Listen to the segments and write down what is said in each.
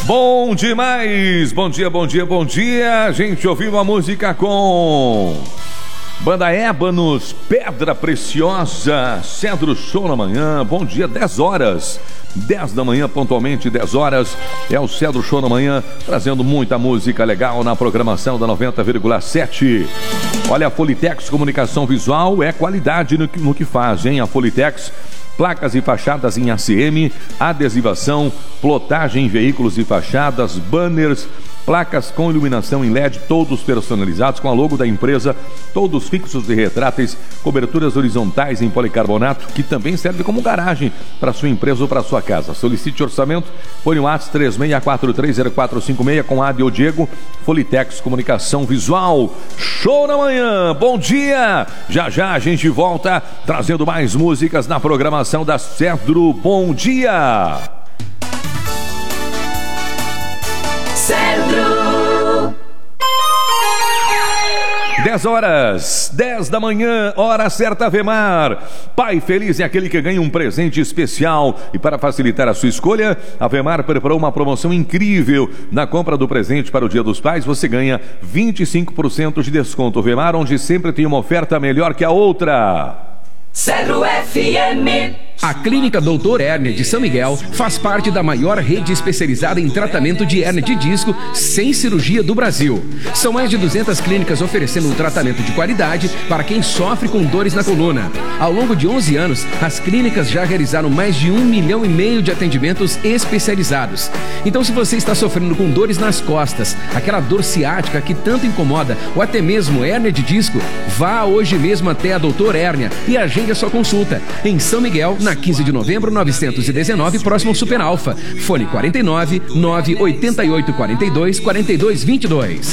Bom demais! Bom dia, bom dia, bom dia! A gente ouviu a música com Banda Ébanos, Pedra Preciosa, Cedro Show na manhã. Bom dia, 10 horas. 10 da manhã, pontualmente 10 horas. É o Cedro Show na manhã, trazendo muita música legal na programação da 90,7. Olha, a Folitex Comunicação Visual é qualidade no que faz, hein? A Folitex, placas e fachadas em ACM, adesivação, plotagem em veículos e fachadas, banners, placas com iluminação em LED, todos personalizados com a logo da empresa, todos fixos e retráteis, coberturas horizontais em policarbonato, que também serve como garagem para sua empresa ou para sua casa. Solicite orçamento, põe o WhatsApp 36430456 com Adi ou Diego. Folitex Comunicação Visual. Show na manhã, bom dia! Já já a gente volta trazendo mais músicas na programação da Cedro. Bom dia! Cedro. 10 horas, 10 da manhã, hora certa, Vemar. Pai feliz é aquele que ganha um presente especial. E para facilitar a sua escolha, a Vemar preparou uma promoção incrível. Na compra do presente para o Dia dos Pais, você ganha 25% de desconto. Vemar, onde sempre tem uma oferta melhor que a outra. Cedro FM. A Clínica Doutor Hérnia de São Miguel faz parte da maior rede especializada em tratamento de hérnia de disco sem cirurgia do Brasil. São mais de 200 clínicas oferecendo um tratamento de qualidade para quem sofre com dores na coluna. Ao longo de 11 anos, as clínicas já realizaram mais de 1,5 milhão de atendimentos especializados. Então, se você está sofrendo com dores nas costas, aquela dor ciática que tanto incomoda, ou até mesmo hérnia de disco, vá hoje mesmo até a Doutor Hérnia e agende a sua consulta. Em São Miguel, na 15 de novembro, 919, próximo ao Super Alfa. Fone 49 988 42 42 22.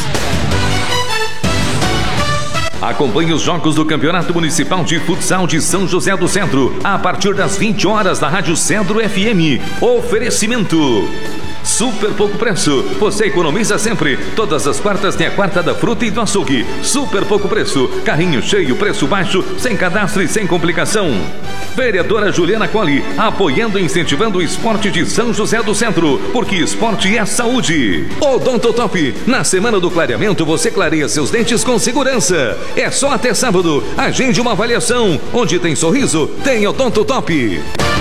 Acompanhe os jogos do Campeonato Municipal de Futsal de São José do Centro a partir das 20 horas da Rádio Cedro FM. Oferecimento Super Pouco Preço, você economiza sempre. Todas as quartas tem a quarta da fruta e do açougue. Super Pouco Preço, carrinho cheio, preço baixo, sem cadastro e sem complicação. Vereadora Juliana Colli, apoiando e incentivando o esporte de São José do Centro, porque esporte é saúde. Odontotop, na semana do clareamento você clareia seus dentes com segurança. É só até sábado, agende uma avaliação. Onde tem sorriso, tem Odontotop.